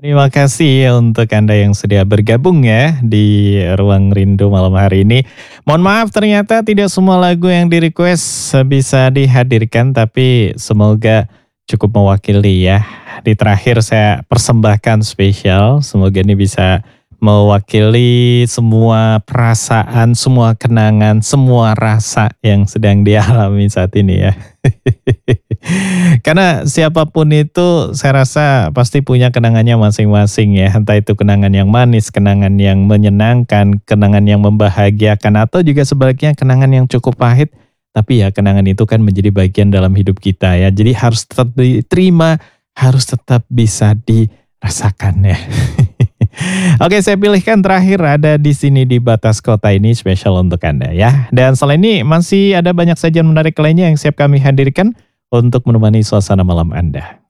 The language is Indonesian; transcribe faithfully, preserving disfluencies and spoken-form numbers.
Terima kasih untuk Anda yang sudah bergabung ya di Ruang Rindu malam hari ini. Mohon maaf ternyata tidak semua lagu yang di-request bisa dihadirkan, tapi semoga cukup mewakili ya. Di terakhir saya persembahkan spesial, semoga ini bisa mewakili semua perasaan, semua kenangan, semua rasa yang sedang dialami saat ini ya. Karena siapapun itu saya rasa pasti punya kenangannya masing-masing ya. Entah itu kenangan yang manis, kenangan yang menyenangkan, kenangan yang membahagiakan, atau juga sebaliknya kenangan yang cukup pahit. Tapi ya kenangan itu kan menjadi bagian dalam hidup kita ya. Jadi harus tetap diterima, harus tetap bisa dirasakan ya. Oke, saya pilihkan terakhir ada di sini di Batas Kota ini spesial untuk Anda ya. Dan selain ini masih ada banyak sajian menarik lainnya yang siap kami hadirkan untuk menemani suasana malam Anda.